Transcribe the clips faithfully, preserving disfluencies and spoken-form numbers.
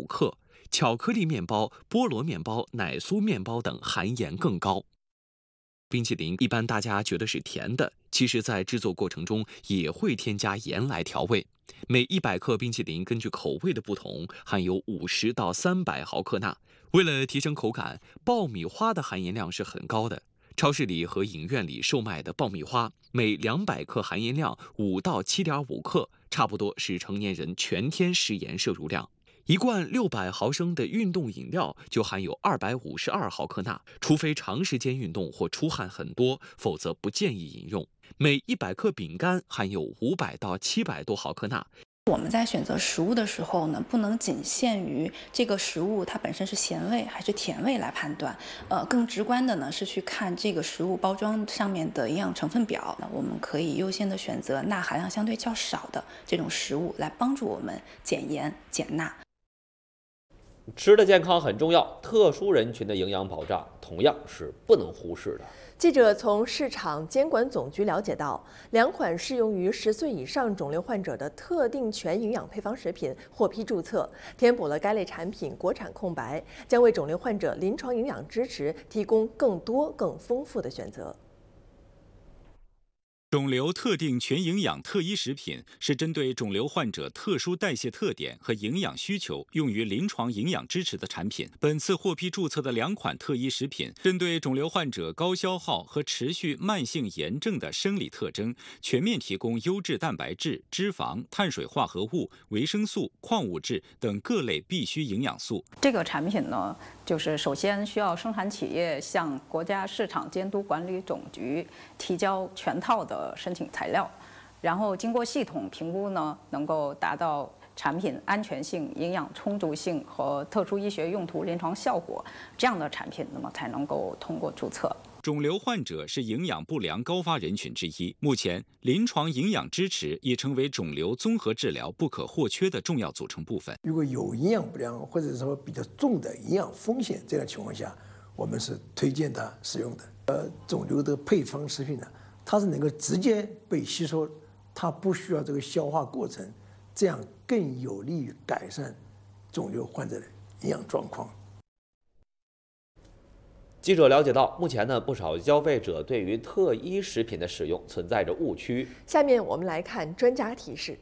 克，巧克力面包、菠萝面包、奶酥面包等含盐更高。冰淇淋一般大家觉得是甜的，其实在制作过程中也会添加盐来调味。每一百克冰淇淋根据口味的不同，含有五十到三百毫克钠。为了提升口感，爆米花的含盐量是很高的。超市里和影院里售卖的爆米花，每两百克含盐量五到七点五克，差不多是成年人全天食盐摄入量。一罐六百毫升的运动饮料就含有二百五十二毫克钠，除非长时间运动或出汗很多，否则不建议饮用。每一百克饼干含有五百到七百多毫克钠。 我们在选择食物的时候呢，不能仅限于这个食物它本身是咸味还是甜味来判断，呃，更直观的呢是去看这个食物包装上面的营养成分表。那我们可以优先的选择钠含量相对较少的这种食物，来帮助我们减盐减钠。 吃的健康很重要，特殊人群的营养保障同样是不能忽视的。 记者从市场监管总局了解到，两款适用于十岁以上肿瘤患者的特定全营养配方食品获批注册，填补了该类产品国产空白，将为肿瘤患者临床营养支持提供更多更丰富的选择。 肿瘤特定全营养特一食品是针对肿瘤患者特殊代谢特点和营养需求，用于临床营养支持的产品。本次获批注册的两款特一食品，针对肿瘤患者高消耗和持续慢性炎症的生理特征，全面提供优质蛋白质、脂肪、碳水化合物、维生素、矿物质等各类必需营养素。 这个产品呢，就是首先需要生产企业向国家市场监督管理总局提交全套的申请材料，然后经过系统评估呢，能够达到产品安全性、营养充足性和特殊医学用途临床效果这样的产品，那么才能够通过注册。 肿瘤患者是营养不良高发人群之一，目前临床营养支持已成为肿瘤综合治疗不可或缺的重要组成部分。 如果有营养不良或者说比较重的营养风险这样的情况下，我们是推荐它使用的。呃，肿瘤的配方食品呢，它是能够直接被吸收，它不需要这个消化过程，这样更有利于改善肿瘤患者的营养状况。 记者了解到，目前呢，不少消费者对于特一食品的使用存在着误区。 下面我们来看专家提示。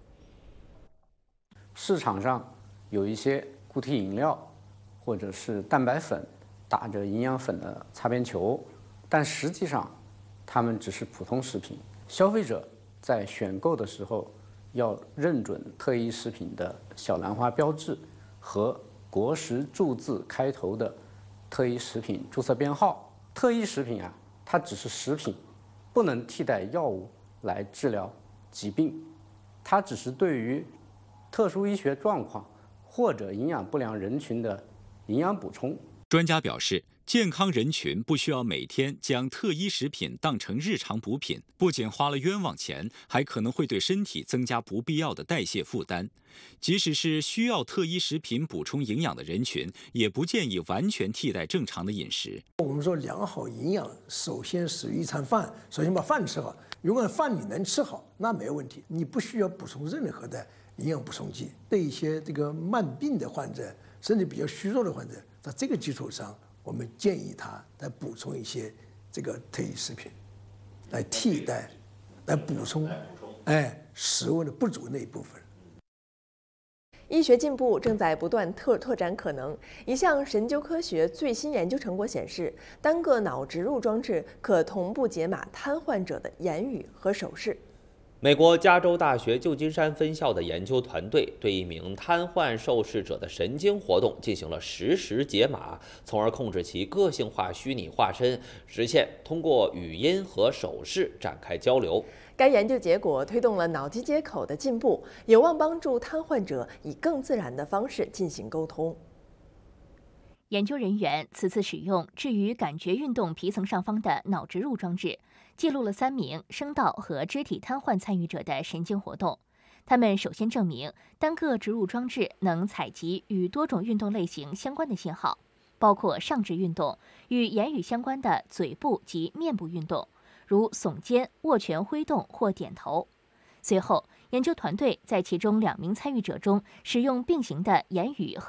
市场上有一些固体饮料或者是蛋白粉打着营养粉的擦边球，但实际上它们只是普通食品。消费者在选购的时候要认准特一食品的小兰花标志和国食注字开头的特一食品注册编号。特一食品啊，它只是食品，不能替代药物来治疗疾病，它只是对于特殊医学状况或者营养不良人群的营养补充。 专家表示，健康人群不需要每天将特一食品当成日常补品，不仅花了冤枉钱，还可能会对身体增加不必要的代谢负担。即使是需要特一食品补充营养的人群，也不建议完全替代正常的饮食。 我们说良好营养，首先始于一餐饭，首先把饭吃好。如果饭你能吃好，那没有问题，你不需要补充任何的营养补充剂。对一些这个慢病的患者，甚至比较虚弱的患者，在这个基础上，我们建议他来补充一些这个特异食品，来替代，来补充，哎，食物的不足那一部分。 医学进步正在不断拓拓展可能。一项神经科学最新研究成果显示，单个脑植入装置可同步解码瘫痪者的言语和手势。 美国加州大学旧金山分校的研究团队对一名瘫痪受试者的神经活动进行了实时解码，从而控制其个性化虚拟化身，实现通过语音和手势展开交流。 该研究结果推动了脑机接口的进步，有望帮助瘫痪者以更自然的方式进行沟通。 研究人员此次使用置于感觉运动皮层上方的脑植入装置，记录了三名声道和肢体瘫痪参与者的神经活动。他们首先证明，单个植入装置能采集与多种运动类型相关的信号，包括上肢运动、与言语相关的嘴部及面部运动，如耸肩、握拳挥动或点头。随后，研究团队在其中两名参与者中使用并行的言语和